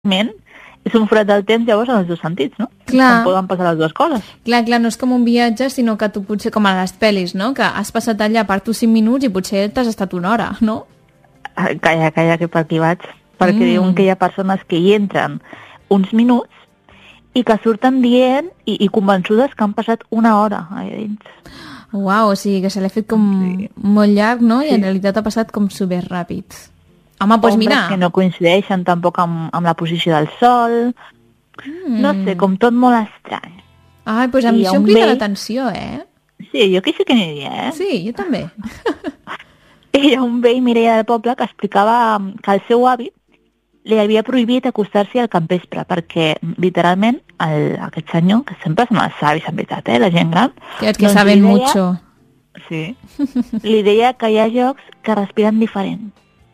realment és un forat del temps, llavors, en els dos sentits, no? Clar. Com poden passar les dues coses. Clar, no és com un viatge, sinó que tu potser, com a les pel·lis, no? Que has passat allà per tu 5 minuts i potser t'has estat una hora, no? Calla, que per aquí vaig. Perquè diuen que hi ha persones que hi entren uns minuts i que surten dient i convençudes que han passat una hora allà dins. Uau, o sigui que se l'ha fet com molt llarg, no? I en realitat ha passat com superràpid. Home, doncs mira... que no coincideixen tampoc amb la posició del sol. No sé, com tot molt estrany. Ai, doncs a mi això em crida l'atenció, Sí, jo que sí que aniria, Sí, jo també. I hi ha un vell, Mireia del poble, que explicava que el seu avi li havia prohibit acostar-s'hi al capvespre, perquè, literalment, aquest senyor, que sempre són els savis, en veritat, la gent gran... Que saben mucho. Sí. Li deia que hi ha llocs que respiren diferent.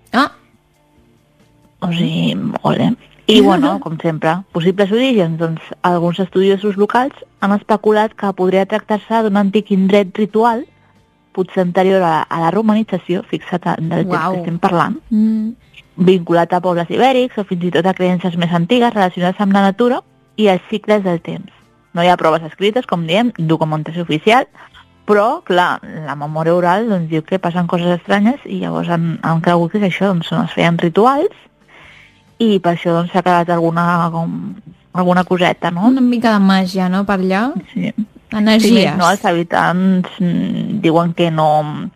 O sigui, ole. I, bueno, com sempre, possibles orígens, doncs, alguns estudiosos locals han especulat que podria tractar-se d'un antic indret ritual, potser anterior a la romanització, fixa't del temps que estem parlant, vinculat a pobles ibèrics o fins i tot a creences més antigues relacionades amb la natura i els cicles del temps. No hi ha proves escrites, com diem, documentació oficial, però, clar, la memòria oral doncs, diu que passen coses estranyes i llavors han cregut que això doncs, es feien rituals i per això doncs, s'ha quedat alguna coseta, no? Una mica de màgia, no?, per allà? Sí. Energies. Sí, no, els habitants diuen que no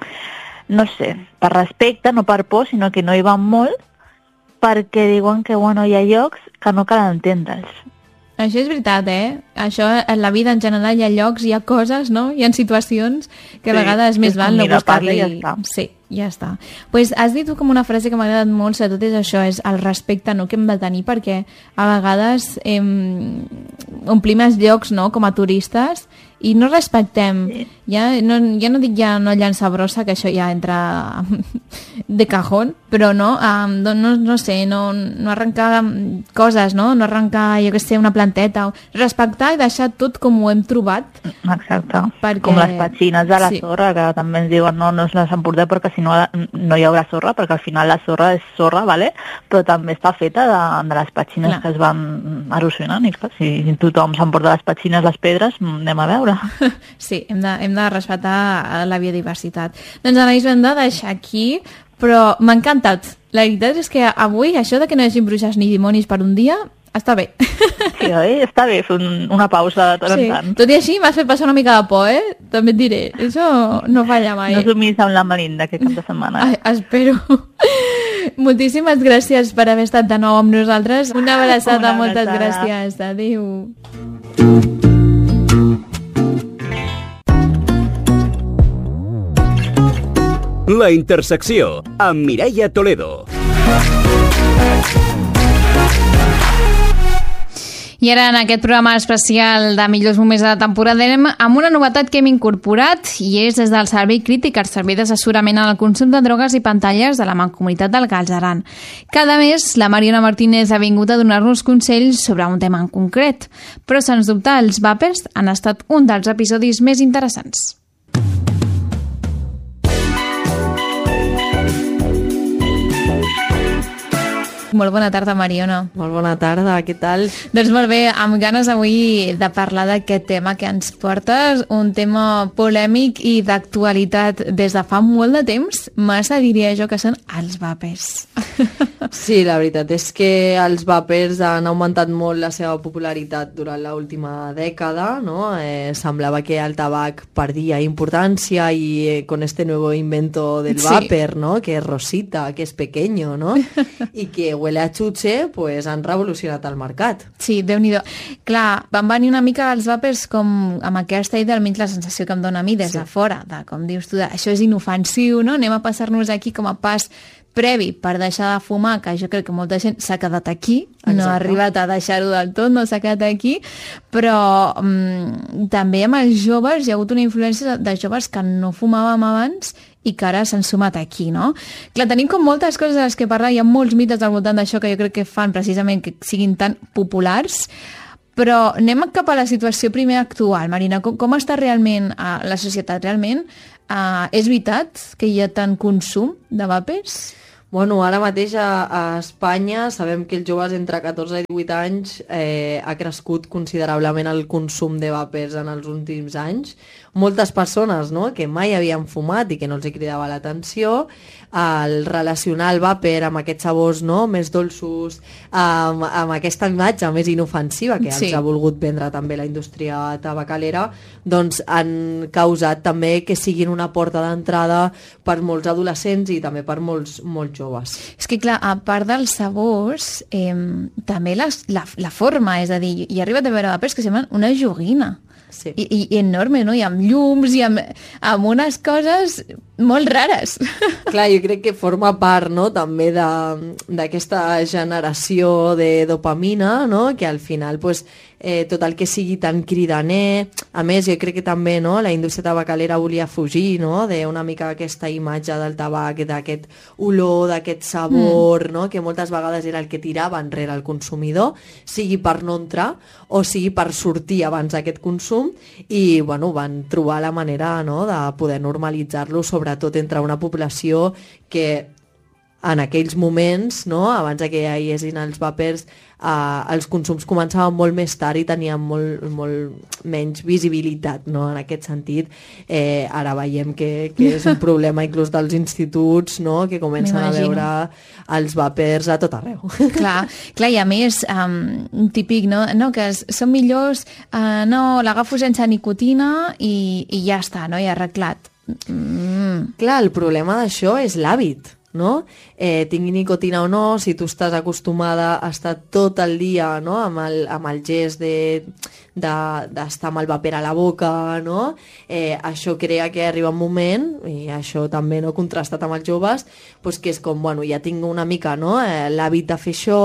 sé, per respecte, no per por, sinó que no hi van molt, perquè diuen que, bueno, hi ha llocs que no cal entendre'ls. Això és veritat, Això, en la vida en general hi ha llocs, hi ha coses, no? Hi ha situacions que a vegades més val no buscar-li... Sí, ja està. Pues has dit tu com una frase que m'ha agradat molt, sobretot és això, és el respecte, no?, que hem de tenir, perquè a vegades omplim els llocs, no?, com a turistes i no respectem. Sí. Ja no dic ja no llançar brossa, que això ja entra de cajón, però no sé, no arrencar coses, no arrencar, jo què sé, una planteta, respectar i deixar tot com ho hem trobat. Exacte, com les petxines de la sorra, que també ens diuen no us les emporteu perquè si no hi haurà sorra, perquè al final la sorra és sorra, ¿vale? Però també està feta de les petxines que es van erosionant, i clar, si tothom s'emporta les petxines, les pedres, anem a veure. Sí, hem de respectar la biodiversitat. Doncs Anaïs, ho hem de deixar aquí, però m'ha encantat. La veritat és que avui això de que no hi hagi bruixes ni dimonis per un dia està bé. Sí, oi? Està bé fer una pausa de tant en tant. Tot i així m'has fet passar una mica de por, també et diré. Això no falla mai. No sumis amb la Melinda aquest cap de setmana. Ai, espero. Moltíssimes gràcies per haver estat de nou amb nosaltres. Una abraçada, moltes gràcies. Adéu. La Intersecció, amb Mireia Toledo. I ara, en aquest programa especial de millors moments de la temporada, anem amb una novetat que hem incorporat i és des del Servei Crític, el servei d'assessorament en el consum de drogues i pantalles de la Mancomunitat del Galceran. Cada mes, la Mariona Martínez ha vingut a donar-nos consells sobre un tema en concret, però sens dubte els vàpers han estat un dels episodis més interessants. Molt bona tarda, Mariona. Molt bona tarda, què tal? Doncs molt bé, amb ganes avui de parlar d'aquest tema que ens portes, un tema polèmic i d'actualitat des de fa molt de temps, massa diria jo que són els vàpers. Sí, la veritat és que els vàpers han augmentat molt la seva popularitat durant l'última dècada, no? Semblava que el tabac perdia importància i con este nuevo invento del vàper, ¿no? Que es rosita, que es pequeño, ¿no? I que huele a xuche, pues han revolucionat el mercat. Sí, Déu-n'hi-do. Clar, van venir una mica els vàpers com amb aquesta idea, almenys la sensació que em dona a mi des de fora, de, com dius tu, això és inofensiu, no? Anem a passar-nos aquí com a pas previ per deixar de fumar, que jo crec que molta gent s'ha quedat aquí, no ha arribat a deixar-ho del tot, no s'ha quedat aquí, però també amb els joves hi ha hagut una influència de joves que no fumàvem abans i que ara s'han sumat aquí, no? Clar, tenim com moltes coses a les que parlar, hi ha molts mites al voltant d'això que jo crec que fan precisament que siguin tan populars, però anem cap a la situació primer actual. Marina, com està realment la societat? Realment és veritat que hi ha tant consum de vàpers? Bueno, ara mateix a Espanya sabem que els joves entre 14 i 18 anys ha crescut considerablement el consum de vapers en els últims anys. Moltes persones, no?, que mai havien fumat i que no els cridava l'atenció, el relacionar el vàper amb aquests sabors, no?, més dolços, amb aquesta imatge més inofensiva que els ha volgut vendre també la indústria tabacalera, doncs han causat també que siguin una porta d'entrada per molts adolescents i també per molts joves. És que clar, a part dels sabors, també la forma, és a dir, hi ha arribat a veure vapers que semblen una joguina. Sí. I enorme, no? I amb llums i amb unes coses molt rares. Clar, jo crec que forma part, no?, també d'aquesta generació de dopamina, no?, que al final pues, tot el que sigui tan cridaner, a més jo crec que també, no?, la indústria tabacalera volia fugir, no?, d'una mica aquesta imatge del tabac, d'aquest olor, d'aquest sabor, no?, que moltes vegades era el que tirava enrere el consumidor, sigui per no entrar o sigui per sortir abans d'aquest consum, i bueno, van trobar la manera, no?, de poder normalitzar-lo, sobretot entre una població que en aquells moments, no?, abans que hi haguessin els vapers, els consums començaven molt més tard i tenien molt menys visibilitat, no?, en aquest sentit. Ara veiem que és un problema inclús dels instituts, no?, que comencen a veure els vapers a tot arreu. Clar, i a més, típic, no?, que són millors, no, l'agafo sense nicotina i ja està, no?, i arreglat. Clar, el problema d'això és l'hàbit, no? Tingui nicotina o no, si tu estàs acostumada a estar tot el dia, no?, amb el gest d'estar amb el vapor a la boca, no? Això crea que arriba un moment, i això també no contrastat amb els joves, pues que és com, bueno, ja tinc una mica, no?, l'hàbit de fer això,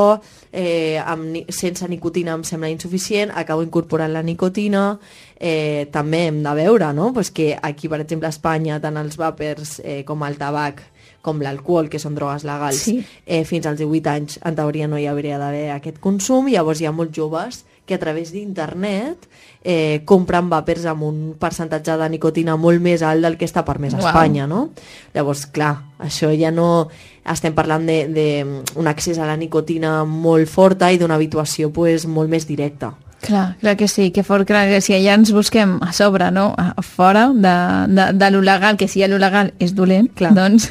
sense nicotina em sembla insuficient, acabo incorporant la nicotina. També hem de veure, no?, pues que aquí, per exemple, a Espanya, tant els vapers com el tabac com l'alcohol, que són drogues legals, fins als 18 anys, en teoria no hi hauria d'haver aquest consum. Llavors hi ha molts joves que a través d'internet compren vapers amb un percentatge de nicotina molt més alt del que està permès a Espanya, no? Llavors, clar, això ja no... Estem parlant d'un accés a la nicotina molt forta i d'una habituació pues, molt més directa. Clar que sí, que fort, clar que si allà ens busquem a sobre, no?, a fora de lo legal, que si lo legal és dolent, clar. Doncs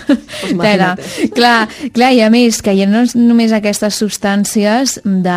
clar, i a més que ja no és només aquestes substàncies de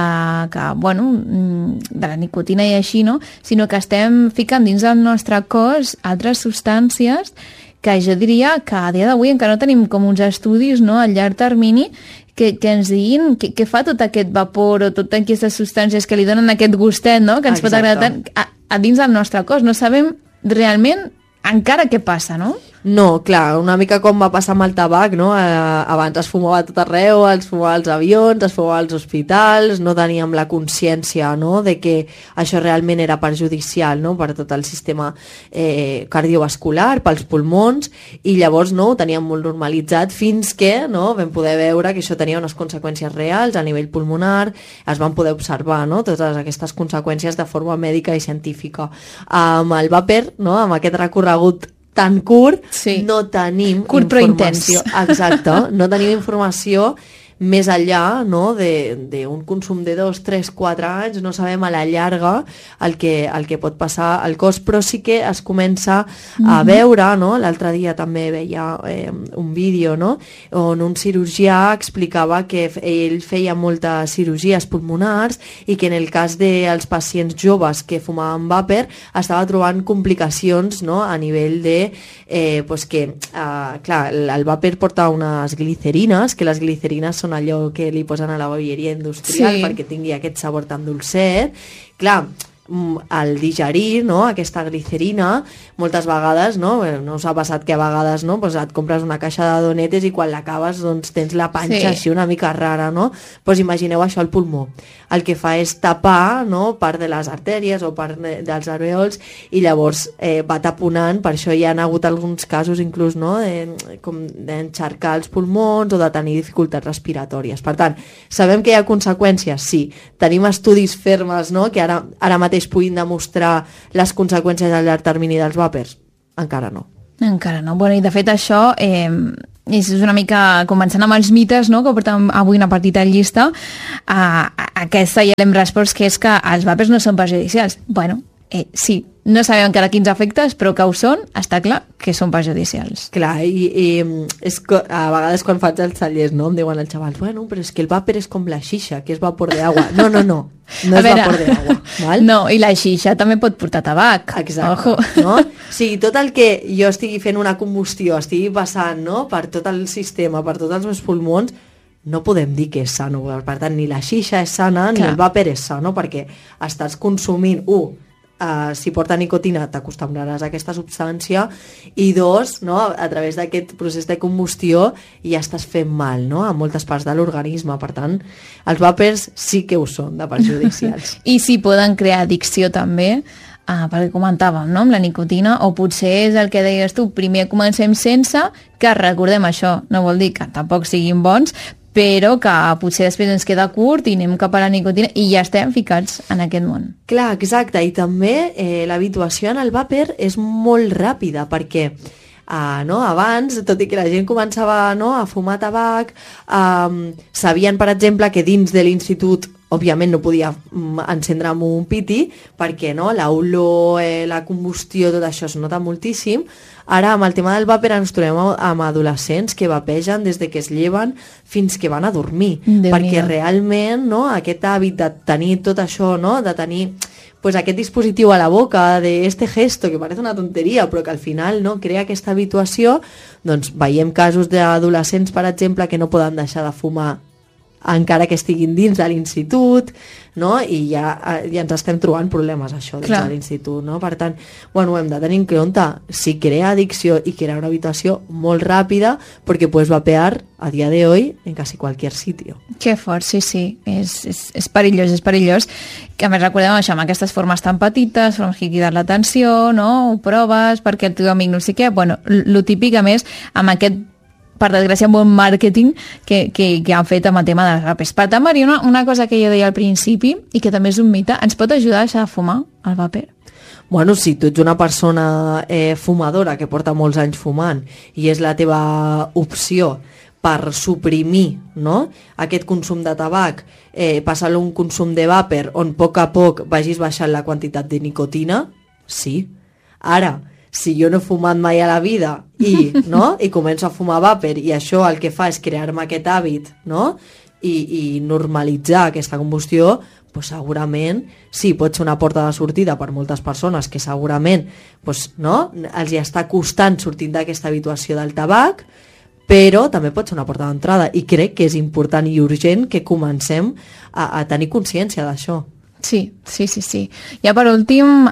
la nicotina i així, no?, sinó que estem ficant dins del nostre cos altres substàncies que jo diria que a dia d'avui encara no tenim com uns estudis, no?, a llarg termini que ens diguin què fa tot aquest vapor o totes aquestes substàncies que li donen aquest gustet, no?, que ens pot agradar tant a dins del nostre cos. No sabem realment encara què passa, no? No, clar, una mica com va passar amb el tabac, no? Abans es fumava a tot arreu, es fumava als avions, es fumava als hospitals, no teníem la consciència, no?, de que això realment era perjudicial, no?, per tot el sistema cardiovascular, pels pulmons, i llavors no, ho teníem molt normalitzat fins que no, vam poder veure que això tenia unes conseqüències reals a nivell pulmonar, es van poder observar, no?, totes aquestes conseqüències de forma mèdica i científica. Amb el vapor, no?, amb aquest recorregut tan curt, no tenim informació. Exacte, no tenim informació més enllà, no, d'un consum de 2, 3, 4 anys, no sabem a la llarga el que pot passar al cos, però sí que es comença a veure, no? L'altre dia també veia un vídeo, no?, on un cirurgià explicava que ell feia moltes cirurgies pulmonars i que en el cas dels pacients joves que fumaven vapor estava trobant complicacions, no?, a nivell de pues que, clar, el vapor porta unes glicerines, que les glicerines són allò que li posen a la bolleria industrial perquè tingui aquest sabor tan dolcet. Clar, al digerir, no, aquesta glicerina, moltes vegades, no us ha passat que a vegades, no, pues et compres una caixa de donetes i quan l'acabes doncs tens la panxa així una mica rara, no? Pues imagineu això al pulmó. El que fa és tapar, no, part de les artèries o part dels alvèols i llavors va taponant, per això hi ha hagut alguns casos inclús, no, com d'encharcar els pulmons o de tenir dificultats respiratòries. Per tant, sabem que hi ha conseqüències, sí. Tenim estudis fermes, no, que ara mateix puguin demostrar les conseqüències a llarg termini dels vapors? Encara no. Encara no. Bueno, i de fet això és una mica començant amb els mites, no?, que portem avui una petita llista, aquesta ja l'hem respost, que és que els vapers no són perjudicials. Bueno, sí, no sabem encara quins efectes, però que ho són, està clar que són perjudicials. Clar, i és que a vegades quan faig els tallers, no, em diuen els xavals, bueno, però és que el vapor és com la xixa, que és vapor d'agua. No és vapor d'agua. Val? No, i la xixa també pot portar tabac. Exacte. No? O sigui, tot el que jo estigui fent una combustió, estigui passant, no?, per tot el sistema, per tots els meus pulmons, no podem dir que és sano. Per tant, ni la xixa és sana, ni el vapor és sano, perquè estàs consumint, si porta nicotina t'acostumbraràs a aquesta substància, i dos, no, a través d'aquest procés de combustió ja estàs fent mal, no?, a moltes parts de l'organisme. Per tant, els vapers sí que ho són de perjudicials. I sí poden crear addicció també, perquè comentàvem, no?, amb la nicotina, o potser és el que deies tu, primer comencem sense, que recordem això, no vol dir que tampoc siguin bons, però que potser després ens queda curt i anem cap a la nicotina i ja estem ficats en aquest món. Clar, exacte, i també l'habituació en el vapor és molt ràpida, perquè abans, tot i que la gent començava a fumar tabac, sabien, per exemple, que dins de l'institut òbviament no podia encendre amb un piti, perquè l'olor, la combustió, tot això es nota moltíssim. Ara, amb el tema del vapor, ens trobem amb adolescents que vapegen des de que es lleven fins que van a dormir, perquè realment aquest hàbit de tenir tot això, de tenir pues aquest dispositiu a la boca, de este gesto, que parece una tonteria, però que al final crea aquesta habituació, doncs veiem casos d'adolescents, per exemple, que no poden deixar de fumar encara que estiguin dins de l'institut, no? I ja ens estem trobant problemes, això, dins de l'institut, no? Per tant, ho hem de tenir en compte. Si crea addicció i crea una habitació molt ràpida, perquè puedes vapear a dia de hoy en casi cualquier sitio. Que fort, sí. És perillós, és perillós. Que a més recordem això, amb aquestes formes tan petites, formes que criden l'atenció, no? Ho proves perquè el teu amic no sé què. Bueno, lo típic, a més, amb aquest, per desgràcia, bon màrqueting que han fet amb el tema dels vapers. Per tant, Maria, una cosa que jo deia al principi i que també és un mite, ens pot ajudar a deixar de fumar el vapor? Bueno, si tu ets una persona fumadora que porta molts anys fumant i és la teva opció per suprimir aquest consum de tabac, passar-lo a un consum de vapor on a poc vagis baixant la quantitat de nicotina, sí. Ara, si jo no he fumat mai a la vida i començo a fumar vapor i això el que fa és crear-me aquest hàbit i normalitzar aquesta combustió, pues segurament sí, pot ser una porta de sortida per moltes persones que segurament els hi està costant sortir d'aquesta habituació del tabac, però també pot ser una porta d'entrada, i crec que és important i urgent que comencem a tenir consciència d'això. Sí. Ja per últim,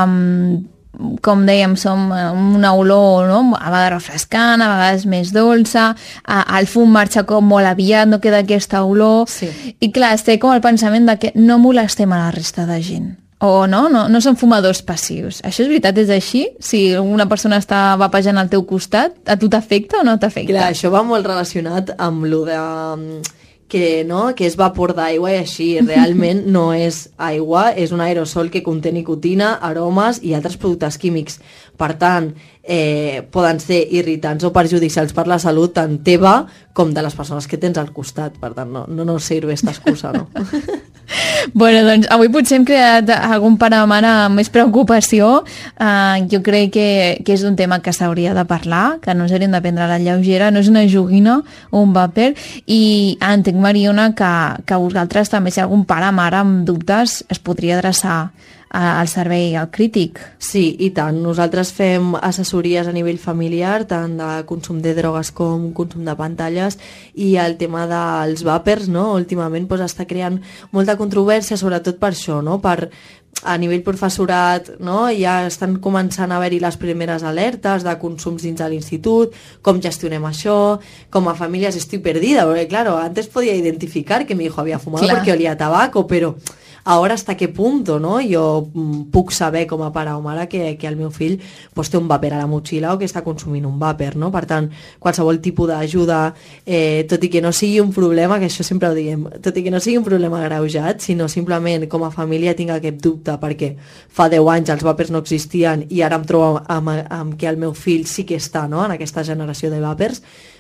com dèiem, som una olor a vegades refrescant, a vegades més dolça, el fum marxa com molt aviat, no queda aquesta olor, i clar, té com el pensament de que no molestem a la resta de gent, o no són fumadors passius. Això és veritat, és així? Si una persona està vapejant al teu costat, a tu t'afecta o no t'afecta? Clar, això va molt relacionat amb lo de que és vapor d'aigua i així. Realment no és aigua, és un aerosol que conté nicotina, aromes i altres productes químics. Per tant, poden ser irritants o perjudicials per la salut tant teva com de les persones que tens al costat. Per tant, no sirve esta excusa, no? Bueno, doncs avui potser hem creat algun pare o mare amb més preocupació. Jo crec que és un tema que s'hauria de parlar, que no s'hauríem de prendre a la lleugera, no és una joguina o un vapor, i entenc, Mariona, que vosaltres també, si algun pare o mare amb dubtes, es podria adreçar al servei al crític. Sí, i tant. Nosaltres fem assessories a nivell familiar, tant de consum de drogues com consum de pantalles, i el tema dels vapers, últimament està creant molta controvèrsia, sobretot per això, a nivell professorat, ja estan començant a haver-hi les primeres alertes de consums dins de l'institut, com gestionem això, com a famílies estoy perdida, porque claro, antes podía identificar que mi hijo había fumado porque olía a tabaco, pero ahora hasta qué punto, jo puc saber com a pare o mare que el meu fill té un vapor a la motxilla o que està consumint un vapor, Per tant, qualsevol tipus d'ajuda, tot i que no sigui un problema, que això sempre ho diem, tot i que no sigui un problema agreujat, sinó simplement com a família tinc aquest dubte perquè fa 10 anys els vapors no existien i ara em trobo amb que el meu fill sí que està en aquesta generació de vapors,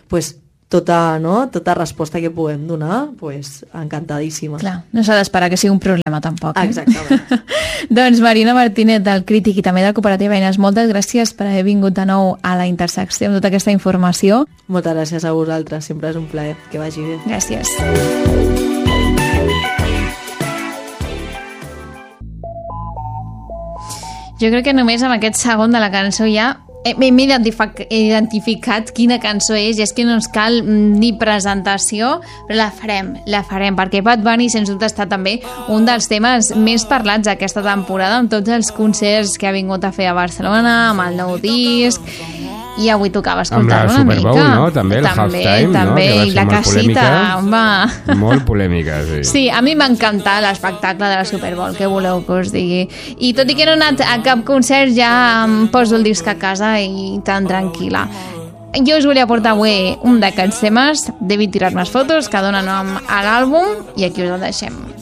pues, tota resposta que puguem donar, pues, encantadíssima. Clar, no s'ha d'esperar que sigui un problema tampoc. Exactament. Doncs Marina Martínez, del Crític i també de Cooperativa Eines, moltes gràcies per haver vingut de nou a la Intersecció amb tota aquesta informació. Moltes gràcies a vosaltres, sempre és un plaer. Que vagi bé. Gràcies. Jo crec que només amb aquest segon de la cançó ja hem identificat quina cançó és, i és que no ens cal ni presentació, però la farem, perquè Bad Bunny sens dubte està també un dels temes més parlats aquesta temporada, amb tots els concerts que ha vingut a fer a Barcelona, amb el nou disc, i avui tocava escoltar una mica. Amb la Super Bowl, no? També el halftime, no? També, Que va i ser la molt casita, home. Molt polèmica, sí. Sí, a mi m'ha encantat l'espectacle de la Super Bowl, què voleu que us digui. I tot i que no he anat a cap concert, ja em poso el disc a casa i tan tranquil·la. Jo us volia portar avui un d'aquests temes, Debí tirar més fotos, que dona nom a l'àlbum, i aquí us el deixem.